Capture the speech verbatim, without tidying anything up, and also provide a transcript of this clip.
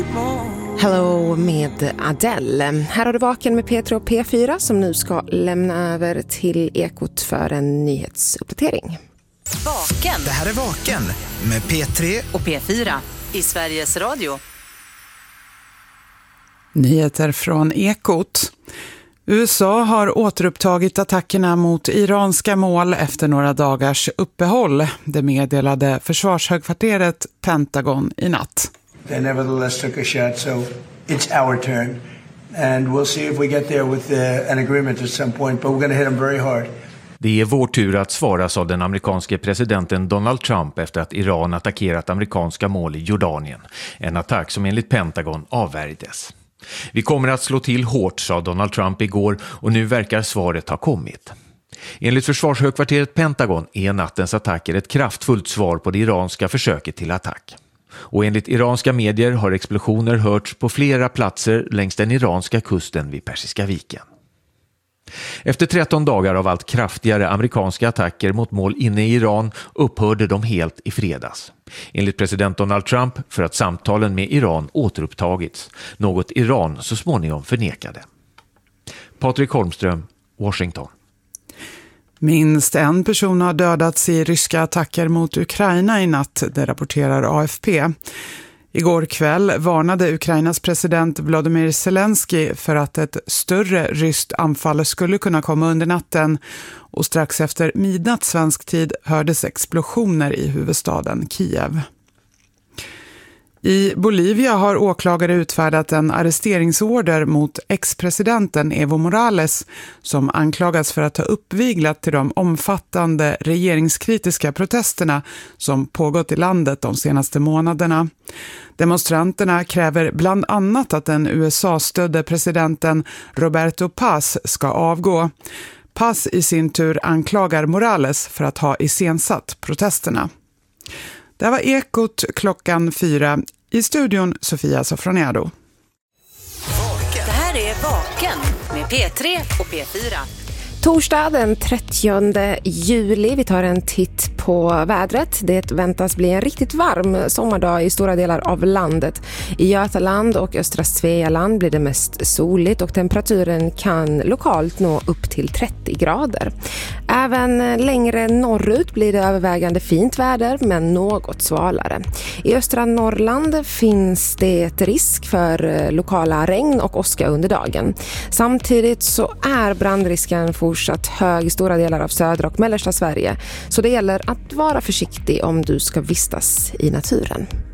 Hello med Adele. Här har du Vaken med P tre och P fyra som nu ska lämna över till Ekot för en nyhetsuppdatering. Vaken. Det här är Vaken med P tre och P fyra i Sveriges Radio. Nyheter från Ekot. U S A har återupptagit attackerna mot iranska mål efter några dagars uppehåll. Det meddelade försvarshögkvarteret Pentagon i natt. They nevertheless took a shot, so it's our turn. And we'll see if we get there with uh, an agreement at some point, but we're going to hit them very hard. Det är vår tur att svara, sa den amerikanske presidenten Donald Trump efter att Iran attackerat amerikanska mål i Jordanien. En attack som enligt Pentagon avvärjdes. Vi kommer att slå till hårt, sa Donald Trump igår, och nu verkar svaret ha kommit. Enligt försvarshögkvarteret Pentagon är nattens attacker ett kraftfullt svar på det iranska försöket till attack. Och enligt iranska medier har explosioner hörts på flera platser längs den iranska kusten vid Persiska viken. Efter tretton dagar av allt kraftigare amerikanska attacker mot mål inne i Iran upphörde de helt i fredags. Enligt president Donald Trump för att samtalen med Iran återupptagits, något Iran så småningom förnekade. Patrik Holmström, Washington. Minst en person har dödats i ryska attacker mot Ukraina i natt, det rapporterar A F P. Igår kväll varnade Ukrainas president Volodymyr Zelensky för att ett större ryskt anfall skulle kunna komma under natten, och strax efter midnatt svensk tid hördes explosioner i huvudstaden Kiev. I Bolivia har åklagare utfärdat en arresteringsorder mot ex-presidenten Evo Morales som anklagas för att ha uppviglat till de omfattande regeringskritiska protesterna som pågått i landet de senaste månaderna. Demonstranterna kräver bland annat att den U S A-stödde presidenten Roberto Paz ska avgå. Paz i sin tur anklagar Morales för att ha iscensatt protesterna. Det var Ekot klockan fyra. I studion Sofia Sofroniado. Det här är Vaken med P tre och P fyra. Torsdag den trettionde juli. Vi tar en titt på vädret. Det väntas bli en riktigt varm sommardag i stora delar av landet. I Götaland och östra Svealand blir det mest soligt och temperaturen kan lokalt nå upp till trettio grader. Även längre norrut blir det övervägande fint väder men något svalare. I östra Norrland finns det risk för lokala regn och åska under dagen. Samtidigt så är brandrisken fortsatt hög i stora delar av södra och mellersta Sverige, så det gäller att vara försiktig om du ska vistas i naturen.